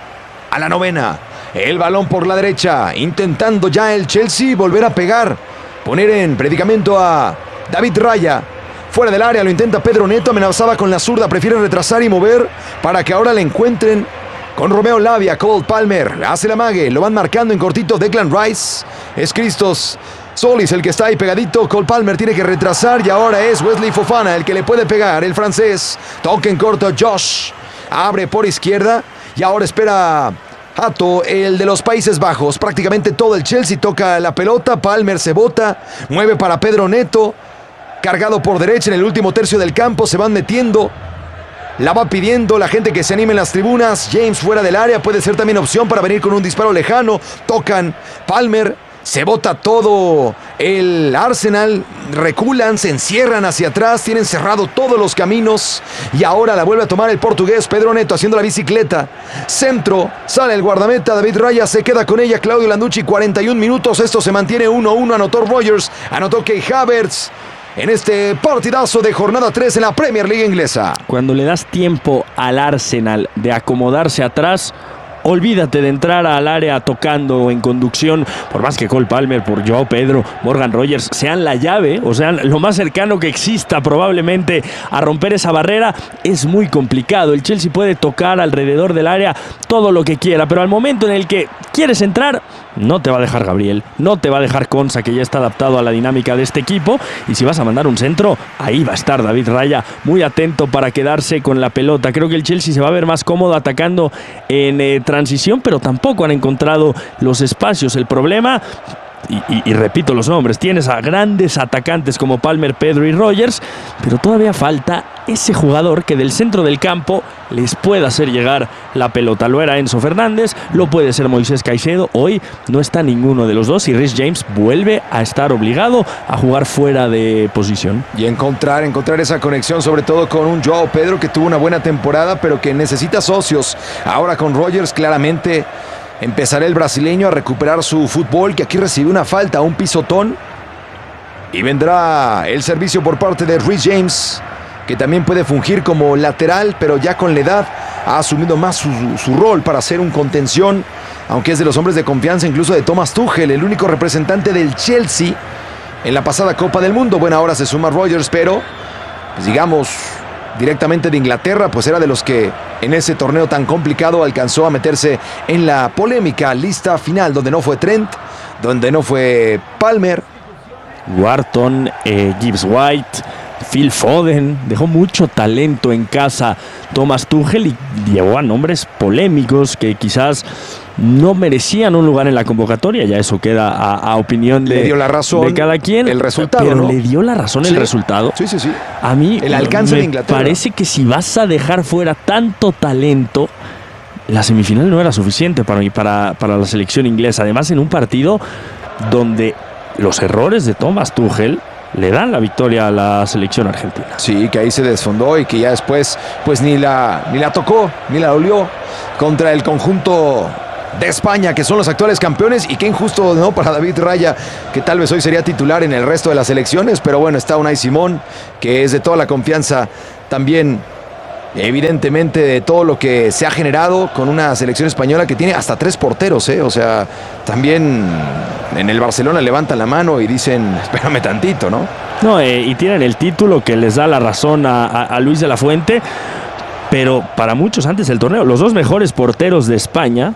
a la novena. El balón por la derecha, intentando ya el Chelsea volver a pegar, poner en predicamento a David Raya. Fuera del área lo intenta Pedro Neto, amenazaba con la zurda, prefiere retrasar y mover para que ahora le encuentren con Romeo Lavia. Cole Palmer hace la mague, lo van marcando en cortito Declan Rice. Es Christos Solis el que está ahí pegadito. Cole Palmer tiene que retrasar y ahora es Wesley Fofana el que le puede pegar. El francés toca en corto. Josh abre por izquierda y ahora espera Hato, el de los Países Bajos. Prácticamente todo el Chelsea toca la pelota. Palmer se bota, mueve para Pedro Neto, cargado por derecha en el último tercio del campo. Se van metiendo, la va pidiendo la gente que se anime en las tribunas. James fuera del área, puede ser también opción para venir con un disparo lejano. Tocan, Palmer, se bota todo el Arsenal, reculan, se encierran hacia atrás, tienen cerrado todos los caminos y ahora la vuelve a tomar el portugués Pedro Neto haciendo la bicicleta. Centro, sale el guardameta, David Raya se queda con ella, Claudio Landucci, cuarenta y un minutos, esto se mantiene uno a uno, anotó Rodgers, anotó Kai Havertz en este partidazo de jornada tres en la Premier League inglesa. Cuando le das tiempo al Arsenal de acomodarse atrás, olvídate de entrar al área tocando en conducción, por más que Cole Palmer, por Joao Pedro, Morgan Rogers sean la llave, o sean lo más cercano que exista probablemente a romper esa barrera, es muy complicado. El Chelsea puede tocar alrededor del área todo lo que quiera, pero al momento en el que quieres entrar, no te va a dejar Gabriel, no te va a dejar Konsa, que ya está adaptado a la dinámica de este equipo, y si vas a mandar un centro, ahí va a estar David Raya, muy atento para quedarse con la pelota. Creo que el Chelsea se va a ver más cómodo atacando en eh, transición, pero tampoco han encontrado los espacios. El problema, y, y, y repito los nombres, tienes a grandes atacantes como Palmer, Pedro y Rodgers, pero todavía falta ese jugador que del centro del campo les pueda hacer llegar la pelota. Lo era Enzo Fernández, lo puede ser Moisés Caicedo. Hoy no está ninguno de los dos y Reece James vuelve a estar obligado a jugar fuera de posición. Y encontrar, encontrar esa conexión, sobre todo con un Joao Pedro que tuvo una buena temporada, pero que necesita socios. Ahora con Rodgers claramente empezará el brasileño a recuperar su fútbol, que aquí recibió una falta, un pisotón. Y vendrá el servicio por parte de Reece James, que también puede fungir como lateral, pero ya con la edad ha asumido más su, su rol para hacer un contención. aunque es de los hombres de confianza incluso de Thomas Tuchel, el único representante del Chelsea en la pasada Copa del Mundo. Bueno, ahora se suma Rodgers, pero pues digamos directamente de Inglaterra, pues era de los que en ese torneo tan complicado alcanzó a meterse en la polémica lista final, donde no fue Trent, donde no fue Palmer, Wharton, eh, Gibbs White, Phil Foden. Dejó mucho talento en casa Thomas Tuchel y llevó a nombres polémicos que quizás no merecían un lugar en la convocatoria. Ya eso queda a, a opinión de, le dio la razón de cada quien. El resultado, pero ¿no? le dio la razón Sí. el resultado. Sí, sí, sí. A mí El alcance me de Inglaterra. parece que si vas a dejar fuera tanto talento, la semifinal no era suficiente para mí, para, para la selección inglesa. Además, en un partido donde los errores de Thomas Tuchel le dan la victoria a la selección argentina. Sí, que ahí se desfondó y que ya después pues ni la, ni la tocó, ni la dolió contra el conjunto de España, que son los actuales campeones. Y qué injusto, ¿no?, para David Raya, que tal vez hoy sería titular en el resto de las selecciones, pero bueno, está Unai Simón, que es de toda la confianza también, evidentemente, de todo lo que se ha generado con una selección española que tiene hasta tres porteros, ¿eh? O sea, también en el Barcelona levantan la mano y dicen, espérame tantito, ¿no? No, eh, y tienen el título que les da la razón a, a, a Luis de la Fuente, pero para muchos antes del torneo, los dos mejores porteros de España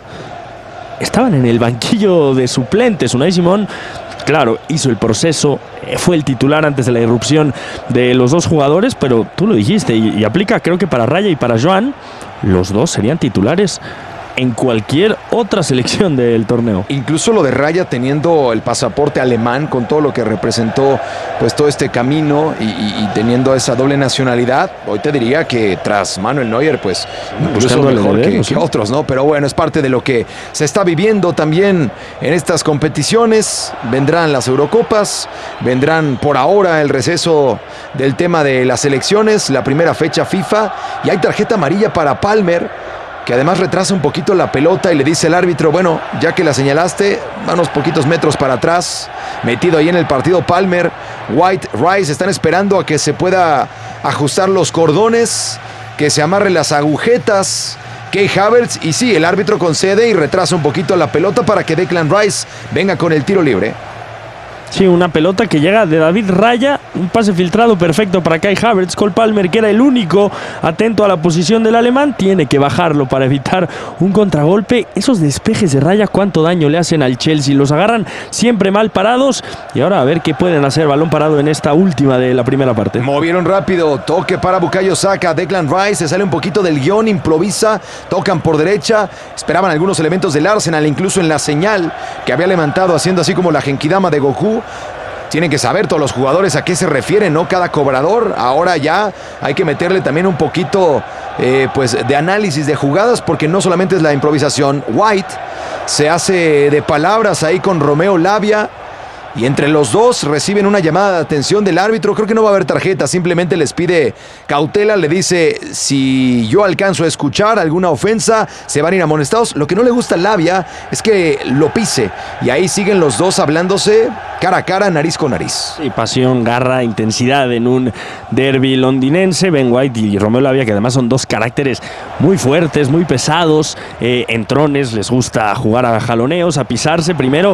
estaban en el banquillo de suplentes. Unai Simón, claro, hizo el proceso, fue el titular antes de la irrupción de los dos jugadores, pero tú lo dijiste y, y aplica creo que para Raya y para Joan, los dos serían titulares en cualquier otra selección del torneo. Incluso lo de Raya teniendo el pasaporte alemán, con todo lo que representó pues todo este camino y, y, y teniendo esa doble nacionalidad, hoy te diría que tras Manuel Neuer pues incluso Buscando mejor el que, heredero, que sí. otros, ¿no? Pero bueno, es parte de lo que se está viviendo también en estas competiciones. Vendrán las Eurocopas, vendrán por ahora el receso del tema de las selecciones, la primera fecha FIFA, y hay tarjeta amarilla para Palmer, que además retrasa un poquito la pelota y le dice al árbitro, bueno, ya que la señalaste, va unos poquitos metros para atrás, metido ahí en el partido Palmer. White, Rice están esperando a que se pueda ajustar los cordones, que se amarren las agujetas. Kai Havertz, y sí, el árbitro concede y retrasa un poquito la pelota para que Declan Rice venga con el tiro libre. Sí, una pelota que llega de David Raya, un pase filtrado perfecto para Kai Havertz. Cole Palmer, que era el único atento a la posición del alemán, tiene que bajarlo para evitar un contragolpe. Esos despejes de Raya, cuánto daño le hacen al Chelsea. Los agarran siempre mal parados y ahora a ver qué pueden hacer. Balón parado en esta última de la primera parte. Movieron rápido, toque para Bukayo Saka. Declan Rice se sale un poquito del guión, improvisa, tocan por derecha. Esperaban algunos elementos del Arsenal, incluso en la señal que había levantado, haciendo así como la genkidama de Goku. Tienen que saber todos los jugadores a qué se refieren, ¿no? Cada cobrador. Ahora ya hay que meterle también un poquito eh, pues de análisis de jugadas, porque no solamente es la improvisación. White se hace de palabras ahí con Romeo Lavia, y entre los dos reciben una llamada de atención del árbitro. Creo que no va a haber tarjeta, simplemente les pide cautela, le dice, si yo alcanzo a escuchar alguna ofensa, se van a ir amonestados. Lo que no le gusta a Lavia es que lo pise, y ahí siguen los dos hablándose cara a cara, nariz con nariz. Sí, pasión, garra, intensidad en un derbi londinense. Ben White y Romeo Lavia, que además son dos caracteres muy fuertes, muy pesados, eh, entrones, les gusta jugar a jaloneos, a pisarse. Primero,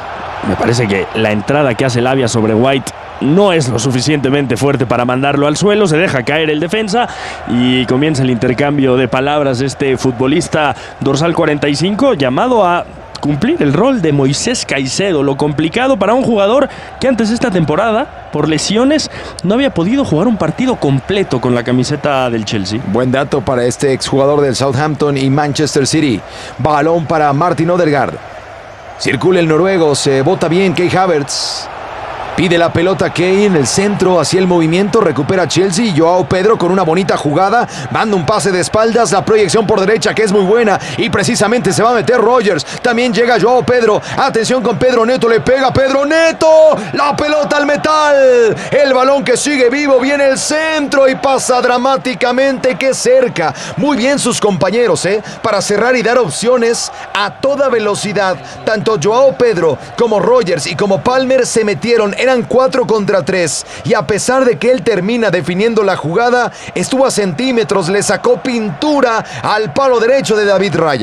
me parece que la entrada que hace Lavia sobre White no es lo suficientemente fuerte para mandarlo al suelo. Se deja caer el defensa y comienza el intercambio de palabras de este futbolista dorsal cuarenta y cinco, llamado a cumplir el rol de Moisés Caicedo. Lo complicado para un jugador que antes de esta temporada, por lesiones, no había podido jugar un partido completo con la camiseta del Chelsea. Buen dato para este exjugador del Southampton y Manchester City. Balón para Martin Odegaard. Circula el noruego, se bota bien Kai Havertz. Pide la pelota Kane en el centro, hacia el movimiento, recupera Chelsea y Joao Pedro con una bonita jugada, manda un pase de espaldas, la proyección por derecha que es muy buena y precisamente se va a meter Rodgers. También llega Joao Pedro, atención con Pedro Neto, le pega Pedro Neto, la pelota al metal, el balón que sigue vivo, viene el centro y pasa dramáticamente, que cerca. Muy bien sus compañeros, ¿eh? Para cerrar y dar opciones a toda velocidad. Tanto Joao Pedro como Rodgers y como Palmer se metieron. Eran cuatro contra tres, y a pesar de que él termina definiendo la jugada, estuvo a centímetros, le sacó pintura al palo derecho de David Raya.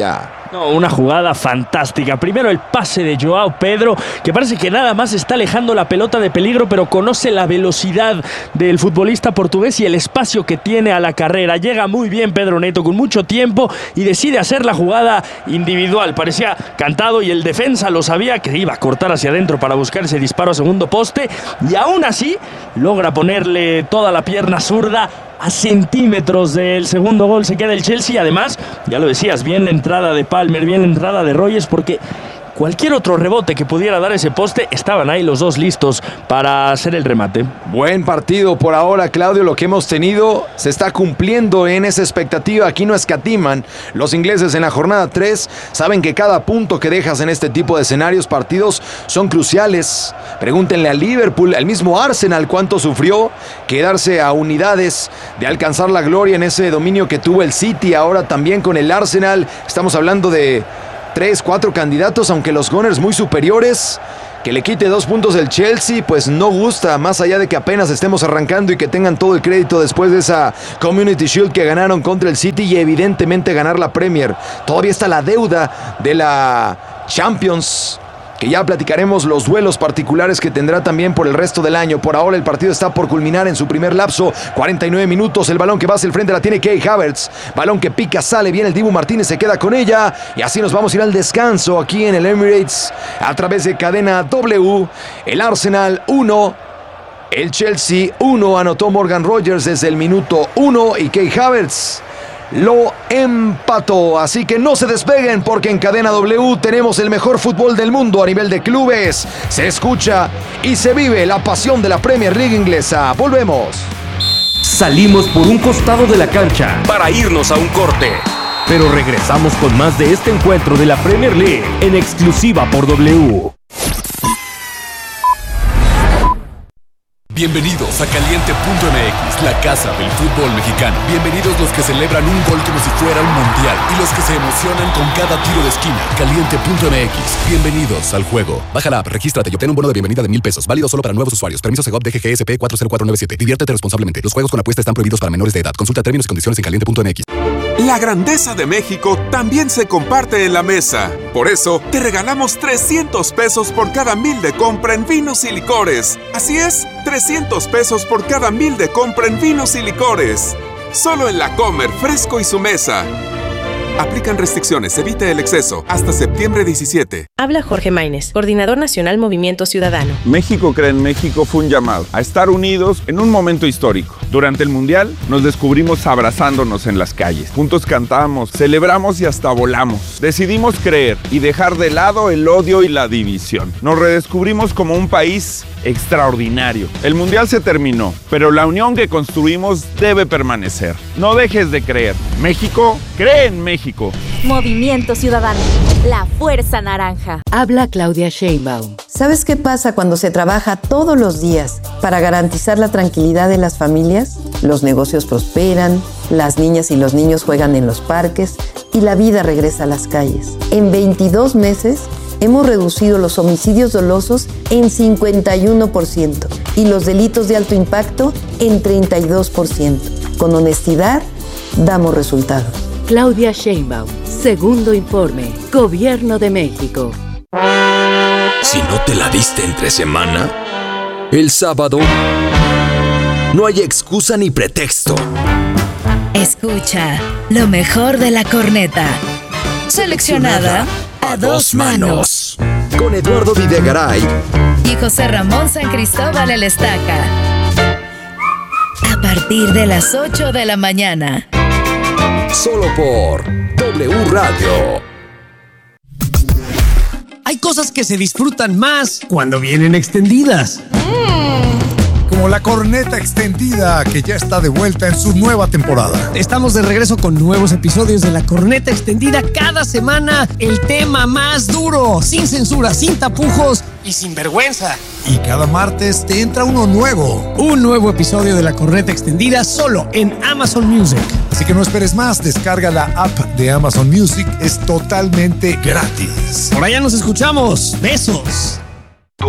No, una jugada fantástica. Primero el pase de Joao Pedro, que parece que nada más está alejando la pelota de peligro, pero conoce la velocidad del futbolista portugués y el espacio que tiene a la carrera. Llega muy bien Pedro Neto con mucho tiempo y decide hacer la jugada individual. Parecía cantado y el defensa lo sabía, que iba a cortar hacia adentro para buscar ese disparo a segundo poste, y aún así logra ponerle toda la pierna zurda. A centímetros del segundo gol se queda el Chelsea. Además, ya lo decías, bien la entrada de Palmer, bien la entrada de Rogers, porque cualquier otro rebote que pudiera dar ese poste, estaban ahí los dos listos para hacer el remate. Buen partido por ahora, Claudio, lo que hemos tenido se está cumpliendo en esa expectativa. Aquí no escatiman los ingleses en la jornada tres. Saben que cada punto que dejas en este tipo de escenarios, partidos, son cruciales. Pregúntenle al Liverpool, al mismo Arsenal, cuánto sufrió quedarse a unidades de alcanzar la gloria en ese dominio que tuvo el City. Ahora también con el Arsenal estamos hablando de tres, cuatro candidatos, aunque los Gunners muy superiores. Que le quite dos puntos el Chelsea, pues no gusta, más allá de que apenas estemos arrancando y que tengan todo el crédito después de esa Community Shield que ganaron contra el City y evidentemente ganar la Premier. Todavía está la deuda de la Champions, que ya platicaremos los duelos particulares que tendrá también por el resto del año. Por ahora el partido está por culminar en su primer lapso, cuarenta y nueve minutos, el balón que va hacia el frente la tiene Kai Havertz, balón que pica, sale bien el Dibu Martínez, se queda con ella, y así nos vamos a ir al descanso aquí en el Emirates, a través de Cadena W. El Arsenal uno, el Chelsea uno, anotó Morgan Rogers desde el minuto uno y Kai Havertz lo empató. Así que no se despeguen, porque en Cadena W tenemos el mejor fútbol del mundo a nivel de clubes. Se escucha y se vive la pasión de la Premier League inglesa. Volvemos. Salimos por un costado de la cancha para irnos a un corte, pero regresamos con más de este encuentro de la Premier League en exclusiva por W. Bienvenidos a Caliente punto M X, la casa del fútbol mexicano. Bienvenidos los que celebran un gol como si fuera un mundial y los que se emocionan con cada tiro de esquina. Caliente punto M X, bienvenidos al juego. Baja la app, regístrate y obtén un bono de bienvenida de mil pesos, válido solo para nuevos usuarios. Permiso Segov D G G S P cuatro cero cuatro nueve siete. Diviértete responsablemente. Los juegos con apuesta están prohibidos para menores de edad. Consulta términos y condiciones en caliente punto M X. La grandeza de México también se comparte en la mesa. Por eso, te regalamos trescientos pesos por cada mil de compra en vinos y licores. Así es, trescientos pesos por cada mil de compra en vinos y licores. Solo en La Comer, Fresco y Su Mesa. Aplican restricciones, evite el exceso. Hasta septiembre diecisiete. Habla Jorge Maínez, Coordinador Nacional Movimiento Ciudadano. México Cree en México fue un llamado a estar unidos en un momento histórico. Durante el Mundial nos descubrimos abrazándonos en las calles. Juntos cantamos, celebramos y hasta volamos. Decidimos creer y dejar de lado el odio y la división. Nos redescubrimos como un país extraordinario. El Mundial se terminó, pero la unión que construimos debe permanecer. No dejes de creer. México cree en México. Movimiento Ciudadano, la fuerza naranja. Habla Claudia Sheinbaum. ¿Sabes qué pasa cuando se trabaja todos los días para garantizar la tranquilidad de las familias? Los negocios prosperan, las niñas y los niños juegan en los parques y la vida regresa a las calles. En veintidós meses hemos reducido los homicidios dolosos en cincuenta y uno por ciento y los delitos de alto impacto en treinta y dos por ciento. Con honestidad, damos resultados. Claudia Sheinbaum, segundo informe, Gobierno de México. Si no te la diste entre semana, el sábado no hay excusa ni pretexto. Escucha lo mejor de la corneta, seleccionada a dos manos, con Eduardo Videgaray y José Ramón San Cristóbal el Estaca, a partir de las ocho de la mañana. Solo por W Radio. Hay cosas que se disfrutan más cuando vienen extendidas. Mm. Como la corneta extendida, que ya está de vuelta en su nueva temporada. Estamos de regreso con nuevos episodios de la corneta extendida cada semana. El tema más duro, sin censura, sin tapujos y sin vergüenza. Y cada martes te entra uno nuevo. Un nuevo episodio de la corneta extendida solo en Amazon Music. Así que no esperes más, descarga la app de Amazon Music, es totalmente gratis. Por allá nos escuchamos. Besos.